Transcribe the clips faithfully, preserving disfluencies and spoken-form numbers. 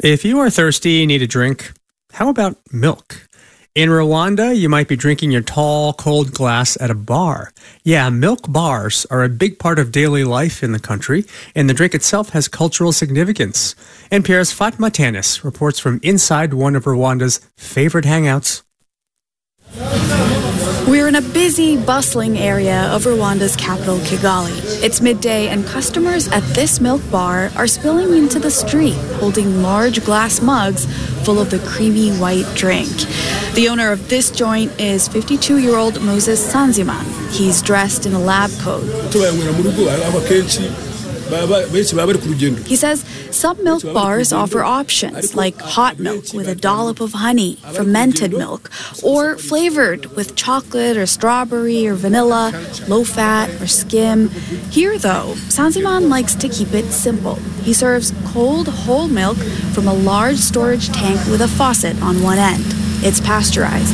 If you are thirsty and need a drink, how about milk? In Rwanda, you might be drinking your tall, cold glass at a bar. Yeah, milk bars are a big part of daily life in the country, and the drink itself has cultural significance. N P R's Fatma Tanis reports from inside one of Rwanda's favorite hangouts. We're in a busy, bustling area of Rwanda's capital, Kigali. It's midday, and customers at this milk bar are spilling into the street, holding large glass mugs full of the creamy white drink. The owner of this joint is fifty-two-year-old Moses Sanziman. He's dressed in a lab coat. He says some milk bars offer options like hot milk with a dollop of honey, fermented milk, or flavored with chocolate or strawberry or vanilla, low fat or skim. Here, though, Sanziman likes to keep it simple. He serves cold whole milk from a large storage tank with a faucet on one end. It's pasteurized.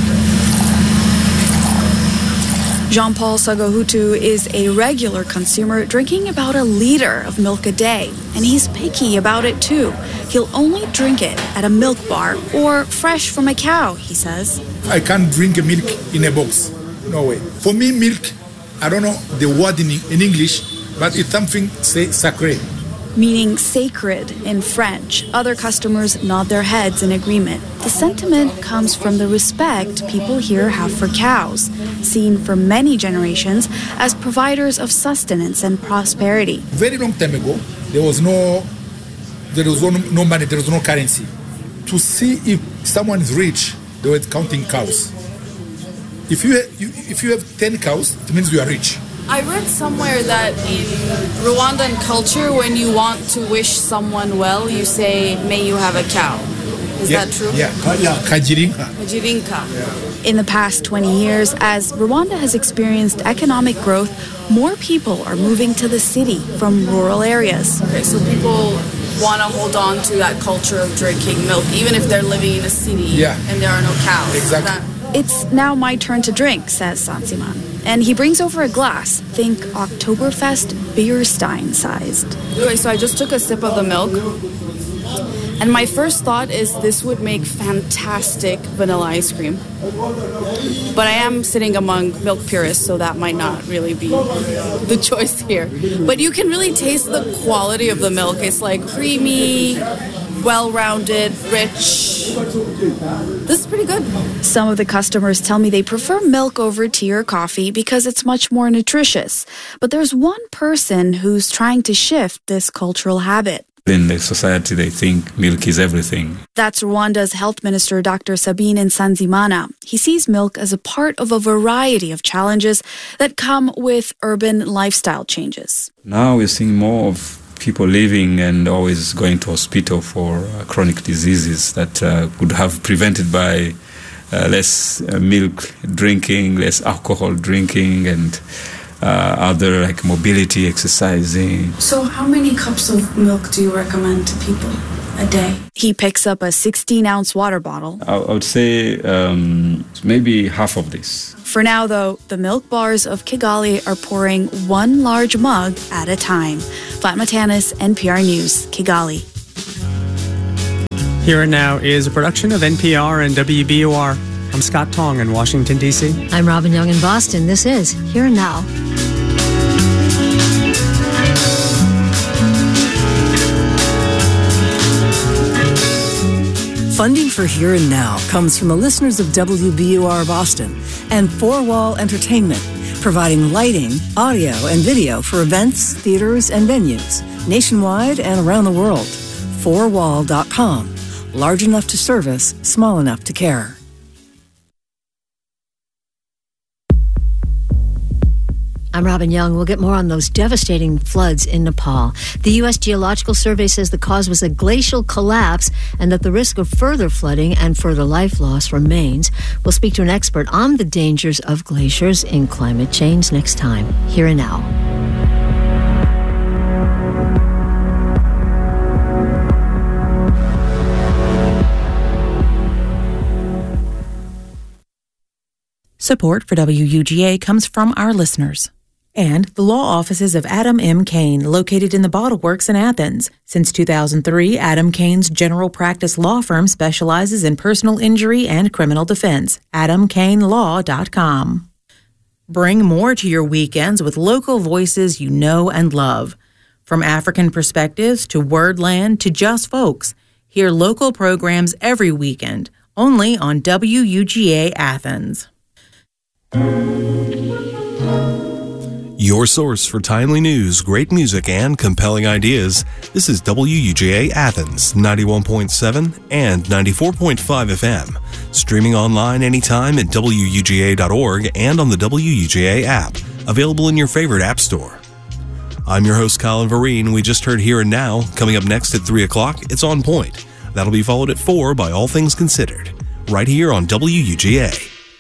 Jean-Paul Sagahutu is a regular consumer, drinking about a liter of milk a day, and he's picky about it too. He'll only drink it at a milk bar or fresh from a cow, he says. I can't drink milk in a box. No way. For me, milk, I don't know the word in, in English, but it's something, say, sacré. Meaning sacred in French. Other customers nod their heads in agreement. The sentiment comes from the respect people here have for cows, seen for many generations as providers of sustenance and prosperity. Very long time ago, there was no, there was no, no money, there was no currency. To see if someone is rich, they were counting cows. If you, you if you have ten cows, it means you are rich. I read somewhere that in Rwandan culture, when you want to wish someone well, you say, may you have a cow. Is yeah, that true? Yeah, Kajirinka. Kajirinka. In the past twenty years, as Rwanda has experienced economic growth, more people are moving to the city from rural areas. Okay, so people want to hold on to that culture of drinking milk, even if they're living in a city yeah. and there are no cows. Exactly. That- It's now my turn to drink, says Sanziman. And he brings over a glass, think Oktoberfest beer stein sized. Okay, so I just took a sip of the milk. And my first thought is this would make fantastic vanilla ice cream. But I am sitting among milk purists, so that might not really be the choice here. But you can really taste the quality of the milk. It's like creamy, well-rounded, rich. This is pretty good. Some of the customers tell me they prefer milk over tea or coffee because it's much more nutritious. But there's one person who's trying to shift this cultural habit. In the society, they think milk is everything. That's Rwanda's health minister, Doctor Sabin Nsanzimana. He sees milk as a part of a variety of challenges that come with urban lifestyle changes. Now we're seeing more of people living and always going to hospital for uh, chronic diseases that uh, could have prevented by uh, less uh, milk drinking, less alcohol drinking, and uh, other like mobility, exercising. So how many cups of milk do you recommend to people a day? He picks up a sixteen-ounce water bottle. I, I would say um, maybe half of this. For now, though, the milk bars of Kigali are pouring one large mug at a time. Fatma Tanis, N P R News, Kigali. Here and Now is a production of N P R and W B U R. I'm Scott Tong in Washington, D C I'm Robin Young in Boston. This is Here and Now. Funding for Here and Now comes from the listeners of W B U R Boston and Four Wall Entertainment, providing lighting, audio, and video for events, theaters, and venues nationwide and around the world. four wall dot com. Large enough to service, small enough to care. I'm Robin Young. We'll get more on those devastating floods in Nepal. The U S Geological Survey says the cause was a glacial collapse and that the risk of further flooding and further life loss remains. We'll speak to an expert on the dangers of glaciers in climate change next time. Here and Now. Support for W U G A comes from our listeners. And the law offices of Adam M. Kane, located in the Bottle Works in Athens. Since two thousand three, Adam Kane's general practice law firm specializes in personal injury and criminal defense. adam kane law dot com. Bring more to your weekends with local voices you know and love. From African perspectives to Wordland to Just Folks, hear local programs every weekend, only on W U G A Athens. Your source for timely news, great music, and compelling ideas. This is W U G A Athens, ninety-one point seven and ninety-four point five F M. Streaming online anytime at W U G A dot org and on the W U G A app, available in your favorite app store. I'm your host, Colin Vereen. We just heard Here and Now. Coming up next at three o'clock, it's On Point. That'll be followed at four by All Things Considered, right here on W U G A.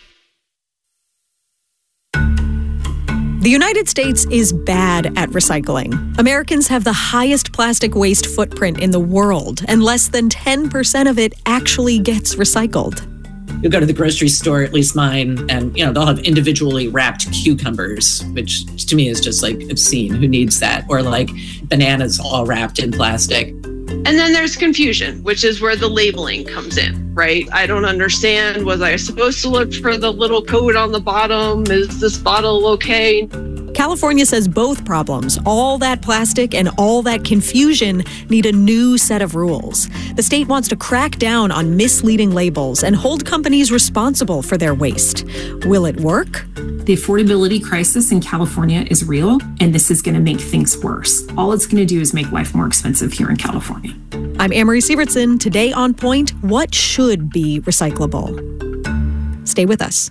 The United States is bad at recycling. Americans have the highest plastic waste footprint in the world, and less than ten percent of it actually gets recycled. You go to the grocery store, at least mine, and you know they'll have individually wrapped cucumbers, which to me is just like obscene. Who needs that? Or like bananas all wrapped in plastic. And then there's confusion, which is where the labeling comes in, right? I don't understand. Was I supposed to look for the little code on the bottom? Is this bottle okay? California says both problems, all that plastic and all that confusion, need a new set of rules. The state wants to crack down on misleading labels and hold companies responsible for their waste. Will it work? The affordability crisis in California is real, and this is going to make things worse. All it's going to do is make life more expensive here in California. I'm Amory Sievertson. Today on Point, what should be recyclable? Stay with us.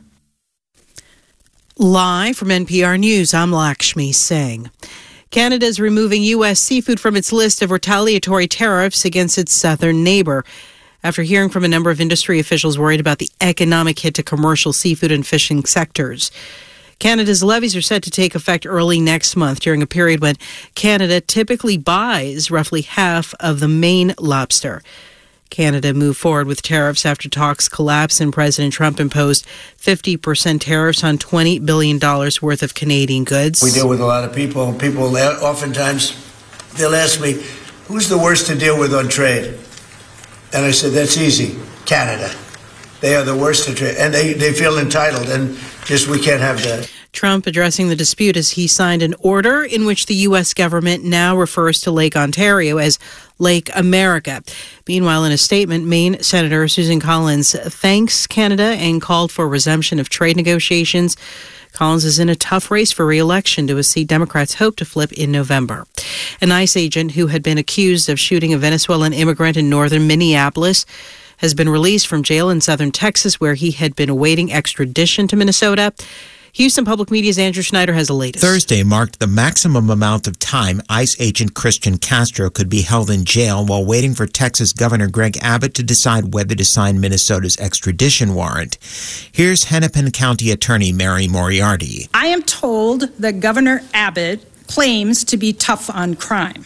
Live from N P R News, I'm Lakshmi Singh. Canada is removing U S seafood from its list of retaliatory tariffs against its southern neighbor, after hearing from a number of industry officials worried about the economic hit to commercial seafood and fishing sectors. Canada's levies are set to take effect early next month, during a period when Canada typically buys roughly half of the Maine lobster. Canada moved forward with tariffs after talks collapsed and President Trump imposed fifty percent tariffs on twenty billion dollars worth of Canadian goods. We deal with a lot of people, and people oftentimes, they'll ask me, who's the worst to deal with on trade? And I said, that's easy, Canada. They are the worst to trade, and they, they feel entitled, and just we can't have that. Trump addressing the dispute as he signed an order in which the U S government now refers to Lake Ontario as Lake America. Meanwhile, in a statement, Maine Senator Susan Collins thanks Canada and called for resumption of trade negotiations. Collins is in a tough race for re-election to a seat Democrats hope to flip in November. An ICE agent who had been accused of shooting a Venezuelan immigrant in northern Minneapolis has been released from jail in southern Texas, where he had been awaiting extradition to Minnesota. Houston Public Media's Andrew Schneider has the latest. Thursday marked the maximum amount of time ICE agent Christian Castro could be held in jail while waiting for Texas Governor Greg Abbott to decide whether to sign Minnesota's extradition warrant. Here's Hennepin County Attorney Mary Moriarty. I am told that Governor Abbott claims to be tough on crime.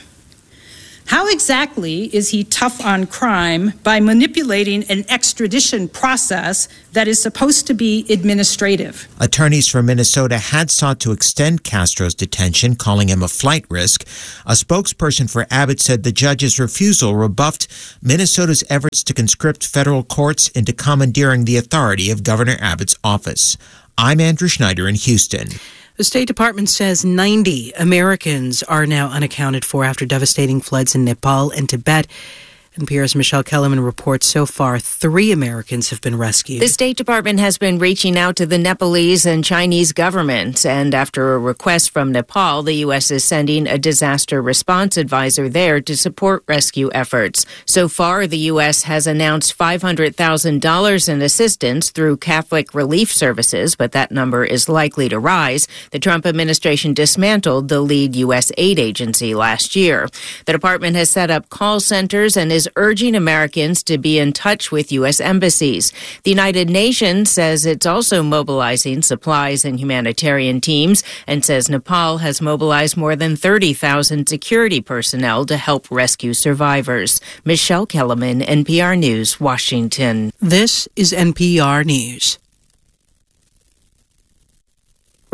How exactly is he tough on crime by manipulating an extradition process that is supposed to be administrative? Attorneys from Minnesota had sought to extend Castro's detention, calling him a flight risk. A spokesperson for Abbott said the judge's refusal rebuffed Minnesota's efforts to conscript federal courts into commandeering the authority of Governor Abbott's office. I'm Andrew Schneider in Houston. The State Department says ninety Americans are now unaccounted for after devastating floods in Nepal and Tibet. N P R's Michelle Kellerman reports so far three Americans have been rescued. The State Department has been reaching out to the Nepalese and Chinese governments, and after a request from Nepal, the U S is sending a disaster response advisor there to support rescue efforts. So far, the U S has announced five hundred thousand dollars in assistance through Catholic Relief Services, but that number is likely to rise. The Trump administration dismantled the lead U S aid agency last year. The department has set up call centers and is urging Americans to be in touch with U S embassies. The United Nations says it's also mobilizing supplies and humanitarian teams and says Nepal has mobilized more than thirty thousand security personnel to help rescue survivors. Michelle Kellerman, N P R News, Washington. This is N P R News.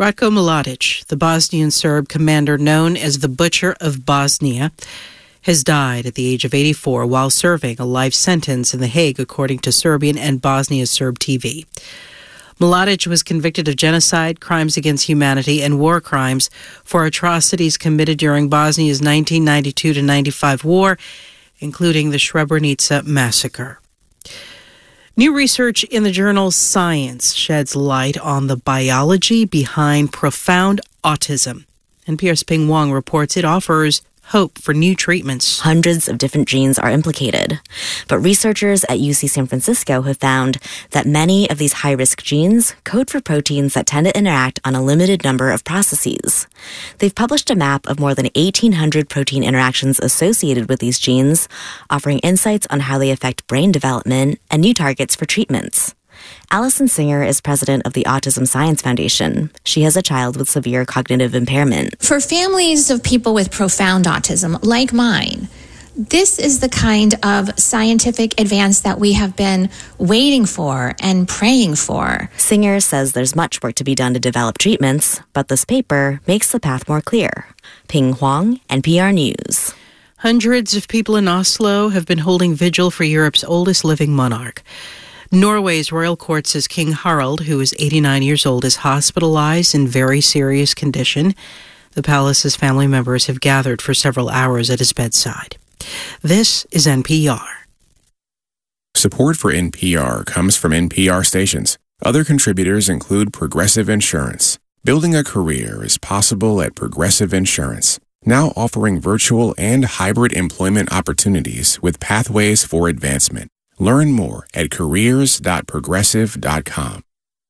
Ratko Mladic, the Bosnian Serb commander known as the Butcher of Bosnia, has died at the age of eighty-four while serving a life sentence in The Hague, according to Serbian and Bosnia Serb T V. Mladic was convicted of genocide, crimes against humanity, and war crimes for atrocities committed during Bosnia's nineteen ninety-two to ninety-five war, including the Srebrenica massacre. New research in the journal Science sheds light on the biology behind profound autism. N P R's Ping Wong reports it offers hope for new treatments. Hundreds of different genes are implicated, but researchers at U C San Francisco have found that many of these high-risk genes code for proteins that tend to interact on a limited number of processes. They've published a map of more than eighteen hundred protein interactions associated with these genes, offering insights on how they affect brain development and new targets for treatments. Allison Singer is president of the Autism Science Foundation. She has a child with severe cognitive impairment. For families of people with profound autism, like mine, this is the kind of scientific advance that we have been waiting for and praying for. Singer says there's much work to be done to develop treatments, but this paper makes the path more clear. Ping Huang, N P R News. Hundreds of people in Oslo have been holding vigil for Europe's oldest living monarch. Norway's royal court says King Harald, who is eighty-nine years old, is hospitalized in very serious condition. The palace's family members have gathered for several hours at his bedside. This is N P R. Support for N P R comes from N P R stations. Other contributors include Progressive Insurance. Building a career is possible at Progressive Insurance, now offering virtual and hybrid employment opportunities with pathways for advancement. Learn more at careers dot progressive dot com.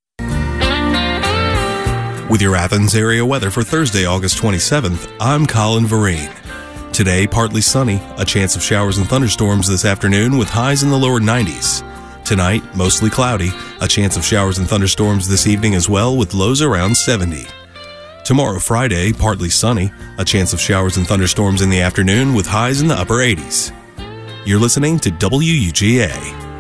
With your Athens area weather for Thursday, August twenty-seventh, I'm Colin Vereen. Today, partly sunny, a chance of showers and thunderstorms this afternoon with highs in the lower nineties. Tonight, mostly cloudy, a chance of showers and thunderstorms this evening as well with lows around seventy. Tomorrow, Friday, partly sunny, a chance of showers and thunderstorms in the afternoon with highs in the upper eighties. You're listening to W U G A.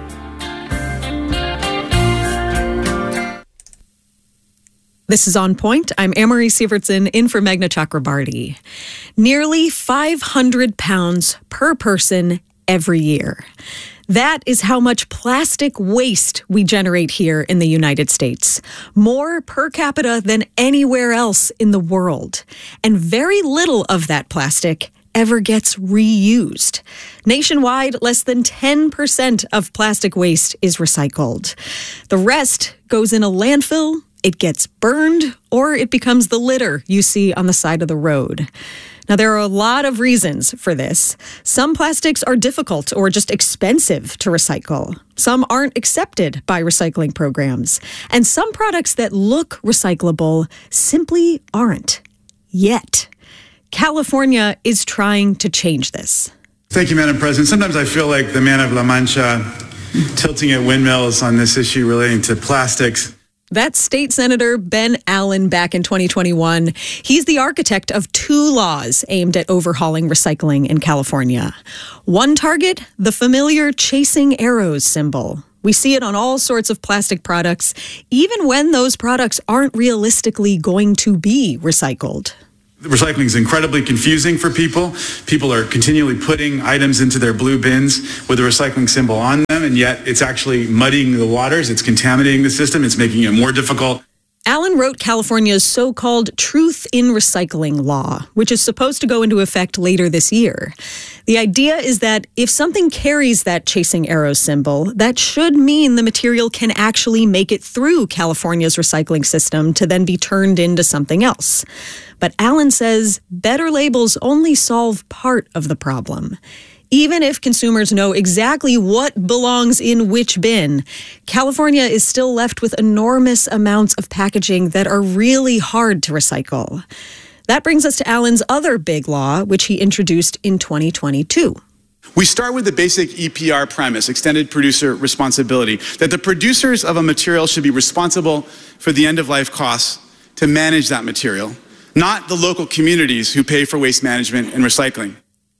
This is On Point. I'm Amory Sievertson in for Meghna Chakrabarty. Nearly five hundred pounds per person every year. That is how much plastic waste we generate here in the United States. More per capita than anywhere else in the world. And very little of that plastic ever gets reused. Nationwide, less than ten percent of plastic waste is recycled. The rest goes in a landfill, it gets burned, or it becomes the litter you see on the side of the road. Now, there are a lot of reasons for this. Some plastics are difficult or just expensive to recycle. Some aren't accepted by recycling programs. And some products that look recyclable simply aren't. Yet. California is trying to change this. Thank you, Madam President. Sometimes I feel like the man of La Mancha tilting at windmills on this issue relating to plastics. That's State Senator Ben Allen back in twenty twenty-one. He's the architect of two laws aimed at overhauling recycling in California. One target, the familiar chasing arrows symbol. We see it on all sorts of plastic products, even when those products aren't realistically going to be recycled. Recycling is incredibly confusing for people. People are continually putting items into their blue bins with a recycling symbol on them, and yet it's actually muddying the waters. It's contaminating the system. It's making it more difficult. Allen wrote California's so-called Truth in Recycling law, which is supposed to go into effect later this year. The idea is that if something carries that chasing arrow symbol, that should mean the material can actually make it through California's recycling system to then be turned into something else. But Allen says better labels only solve part of the problem. Even if consumers know exactly what belongs in which bin, California is still left with enormous amounts of packaging that are really hard to recycle. That brings us to Allen's other big law, which he introduced in twenty twenty-two. We start with the basic E P R premise, extended producer responsibility, that the producers of a material should be responsible for the end-of-life costs to manage that material, not the local communities who pay for waste management and recycling.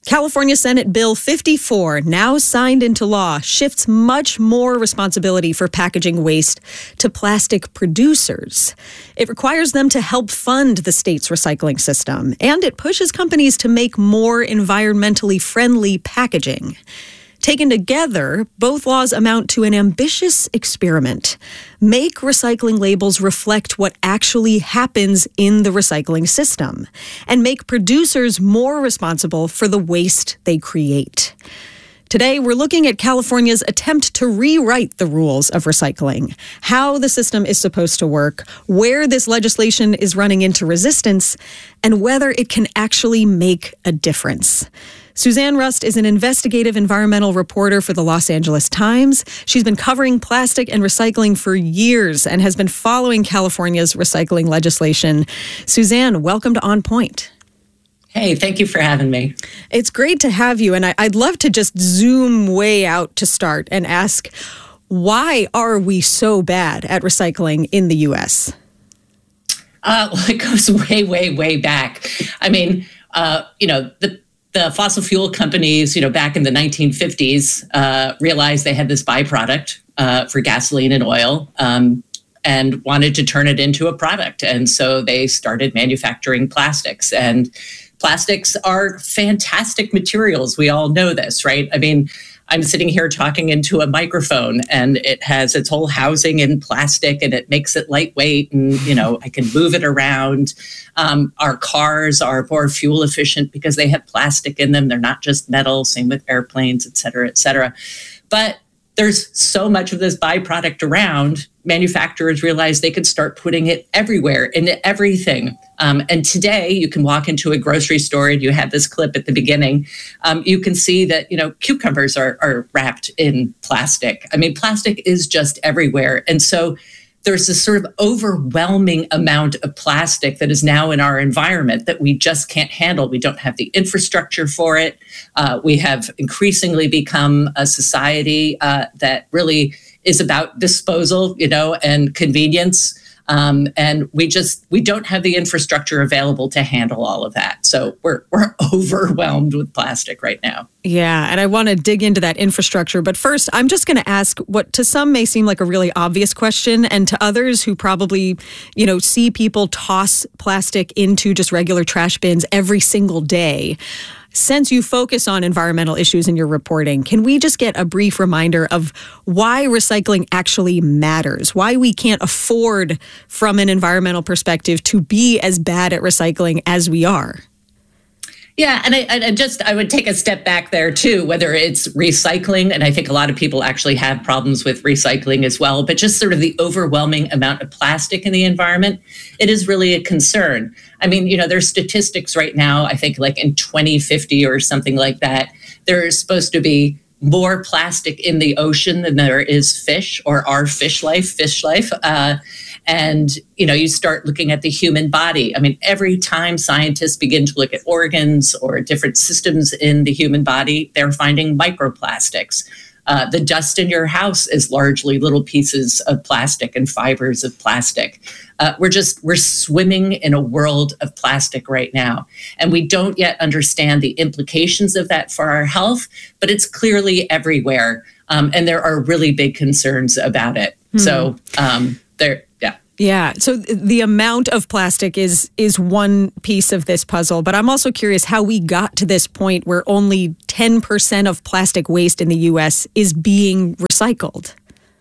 California Senate Bill fifty-four, now signed into law, shifts much more responsibility for packaging waste to plastic producers. It requires them to help fund the state's recycling system, and it pushes companies to make more environmentally friendly packaging. Taken together, both laws amount to an ambitious experiment. Make recycling labels reflect what actually happens in the recycling system, and make producers more responsible for the waste they create. Today, we're looking at California's attempt to rewrite the rules of recycling, how the system is supposed to work, where this legislation is running into resistance, and whether it can actually make a difference. Suzanne Rust is an investigative environmental reporter for the Los Angeles Times. She's been covering plastic and recycling for years and has been following California's recycling legislation. Suzanne, welcome to On Point. Hey, thank you for having me. It's great to have you, and I, I'd love to just zoom way out to start and ask, why are we so bad at recycling in the U S? Uh, well, it goes way, way, way back. I mean, uh, you know, the The fossil fuel companies, you know, back in the nineteen fifties, uh, realized they had this byproduct uh, for gasoline and oil um, and wanted to turn it into a product. And so they started manufacturing plastics. And plastics are fantastic materials. We all know this, right? I mean, I'm sitting here talking into a microphone and it has its whole housing in plastic and it makes it lightweight and, you know, I can move it around. Um, our cars are more fuel efficient because they have plastic in them. They're not just metal, same with airplanes, et cetera, et cetera. But there's so much of this byproduct around, manufacturers realized they could start putting it everywhere, into everything. Um, and today you can walk into a grocery store and you had this clip at the beginning. Um, you can see that, you know, cucumbers are, are wrapped in plastic. I mean, plastic is just everywhere. And so there's this sort of overwhelming amount of plastic that is now in our environment that we just can't handle. We don't have the infrastructure for it. Uh, we have increasingly become a society uh, that really is about disposal, you know, and convenience. Um, and we just, we don't have the infrastructure available to handle all of that. So we're we're overwhelmed with plastic right now. Yeah, and I want to dig into that infrastructure. But first, I'm just going to ask what to some may seem like a really obvious question, and to others who probably, you know, see people toss plastic into just regular trash bins every single day. Since you focus on environmental issues in your reporting, can we just get a brief reminder of why recycling actually matters? Why we can't afford, from an environmental perspective, to be as bad at recycling as we are? Yeah, and I, I just, I would take a step back there too, whether it's recycling, and I think a lot of people actually have problems with recycling as well, but just sort of the overwhelming amount of plastic in the environment, it is really a concern. I mean, you know, there's statistics right now, I think like in twenty fifty or something like that, there's supposed to be more plastic in the ocean than there is fish, or our fish life, fish life. Uh, and, you know, you start looking at the human body. I mean, every time scientists begin to look at organs or different systems in the human body, they're finding microplastics. Uh, the dust in your house is largely little pieces of plastic and fibers of plastic. Uh, we're just, we're swimming in a world of plastic right now. And we don't yet understand the implications of that for our health, but it's clearly everywhere. Um, and there are really big concerns about it. Hmm. So um, there, yeah. Yeah. So the amount of plastic is is one piece of this puzzle, but I'm also curious how we got to this point where only ten percent of plastic waste in the U S is being recycled.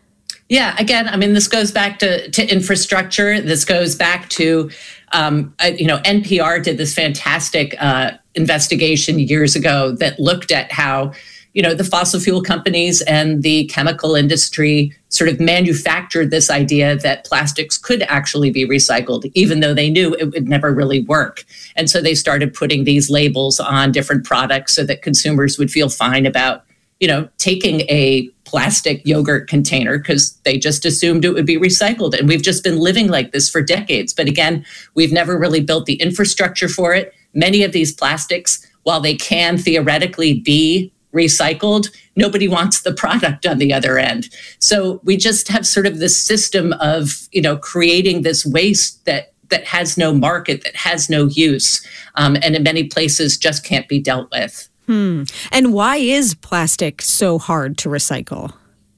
Yeah, again, I mean, this goes back to, to infrastructure. This goes back to, um, uh, you know, N P R did this fantastic uh, investigation years ago that looked at how, you know, the fossil fuel companies and the chemical industry sort of manufactured this idea that plastics could actually be recycled, even though they knew it would never really work. And so they started putting these labels on different products so that consumers would feel fine about, you know, taking a plastic yogurt container because they just assumed it would be recycled. And we've just been living like this for decades. But again, we've never really built the infrastructure for it. Many of these plastics, while they can theoretically be recycled, nobody wants the product on the other end. So we just have sort of this system of, you know, creating this waste that that has no market, that has no use, um, and in many places just can't be dealt with. Hmm. And why is plastic so hard to recycle?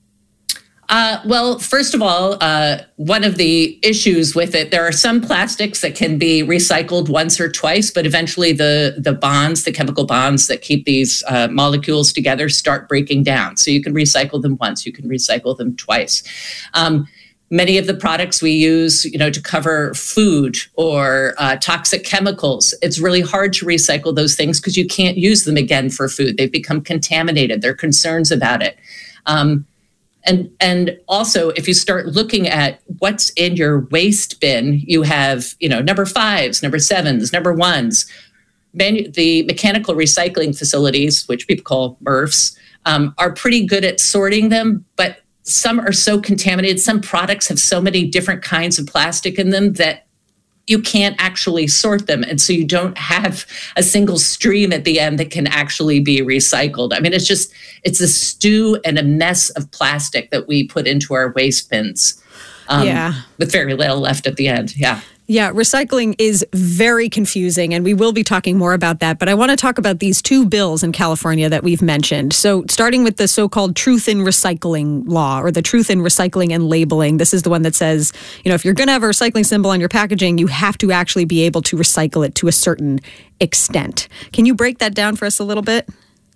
Uh, well, first of all, uh, one of the issues with it, there are some plastics that can be recycled once or twice, but eventually the, the bonds, the chemical bonds that keep these uh, molecules together start breaking down. So you can recycle them once, you can recycle them twice. Um, many of the products we use, you know, to cover food or uh, toxic chemicals, it's really hard to recycle those things because you can't use them again for food. They've become contaminated. There are concerns about it. Um, And and also, if you start looking at what's in your waste bin, you have, you know, number fives, number sevens, number ones. Manu- the mechanical recycling facilities, which people call M R Fs, um, are pretty good at sorting them, but some are so contaminated. Some products have so many different kinds of plastic in them that you can't actually sort them. And so you don't have a single stream at the end that can actually be recycled. I mean, it's just, it's a stew and a mess of plastic that we put into our waste bins um, yeah. with very little left at the end. Yeah. Yeah, recycling is very confusing, and we will be talking more about that. But I want to talk about these two bills in California that we've mentioned. So starting with the so-called Truth in Recycling law, or the Truth in Recycling and Labeling. This is the one that says, you know, if you're going to have a recycling symbol on your packaging, you have to actually be able to recycle it to a certain extent. Can you break that down for us a little bit?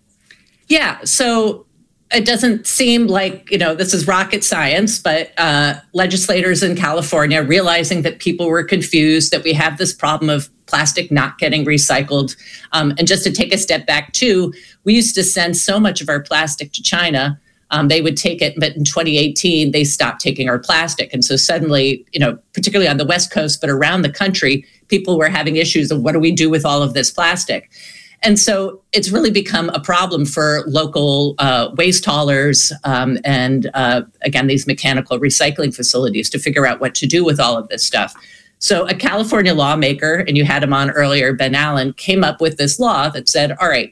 Yeah, so it doesn't seem like, you know, this is rocket science, but uh, legislators in California realizing that people were confused, that we have this problem of plastic not getting recycled. Um, and just to take a step back too, we used to send so much of our plastic to China. Um, they would take it, but in twenty eighteen, they stopped taking our plastic. And so suddenly, you know, particularly on the West Coast, but around the country, people were having issues of what do we do with all of this plastic? And so it's really become a problem for local uh, waste haulers um, and, uh, again, these mechanical recycling facilities to figure out what to do with all of this stuff. So a California lawmaker, and you had him on earlier, Ben Allen, came up with this law that said, all right,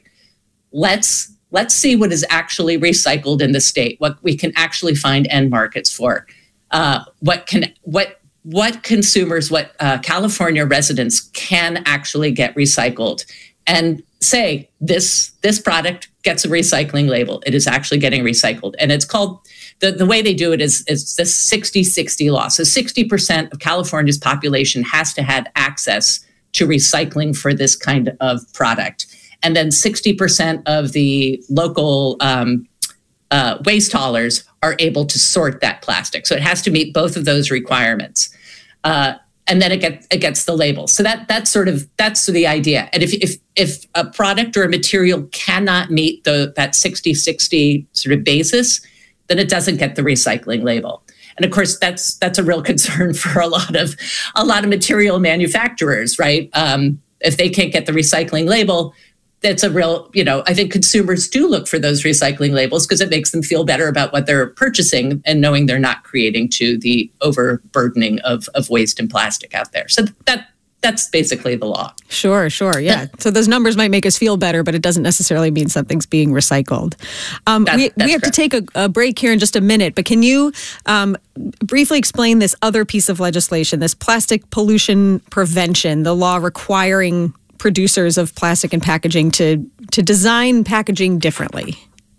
let's let's see what is actually recycled in the state, what we can actually find end markets for, uh, what can what what consumers, what uh, California residents can actually get recycled. And say this this product gets a recycling label. It is actually getting recycled. And it's called, the, the way they do it is, is this sixty sixty law. So sixty percent of California's population has to have access to recycling for this kind of product. And then sixty percent of the local um, uh, waste haulers are able to sort that plastic. So it has to meet both of those requirements. Uh, And then it gets it gets the label. So that that's sort of that's the idea. And if if if a product or a material cannot meet the that sixty sixty sort of basis, then it doesn't get the recycling label. And of course, that's that's a real concern for a lot of a lot of material manufacturers, right? Um, if they can't get the recycling label, that's a real, you know, I think consumers do look for those recycling labels because it makes them feel better about what they're purchasing and knowing they're not creating to the overburdening of, of waste and plastic out there. So that that's basically the law. Sure, sure. Yeah. So those numbers might make us feel better, but it doesn't necessarily mean something's being recycled. Um, That- we that's we have correct. to take a, a break here in just a minute, but can you um, briefly explain this other piece of legislation, this plastic pollution prevention, the law requiring producers of plastic and packaging to to design packaging differently?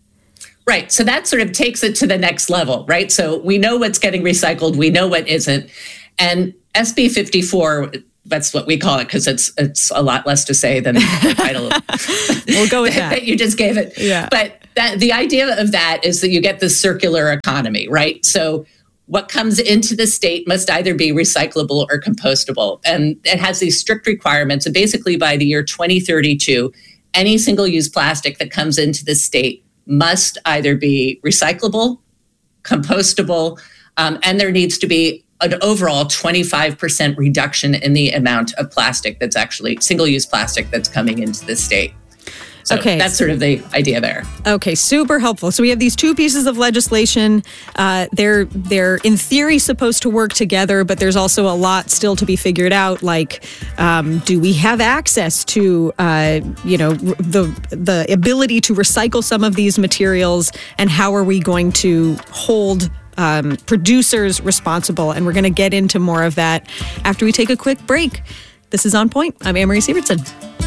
Right. So that sort of takes it to the next level, right? So we know what's getting recycled. We know what isn't. And S B fifty-four, that's what we call it because it's it's a lot less to say than the title We'll go with that. that you just gave it. Yeah. But that, the idea of that is that you get this circular economy, right? So what comes into the state must either be recyclable or compostable. And it has these strict requirements. And basically by the year twenty thirty-two, any single-use plastic that comes into the state must either be recyclable, compostable, um, and there needs to be an overall twenty-five percent reduction in the amount of plastic that's actually single-use plastic that's coming into the state. So Okay. that's sort of the idea there. Okay, super helpful. So we have these two pieces of legislation. Uh, they're they're in theory supposed to work together, but there's also a lot still to be figured out. Like, um, do we have access to uh, you know r- the the ability to recycle some of these materials, and how are we going to hold um, producers responsible? And we're going to get into more of that after we take a quick break. This is On Point. I'm Anne-Marie Sievertson.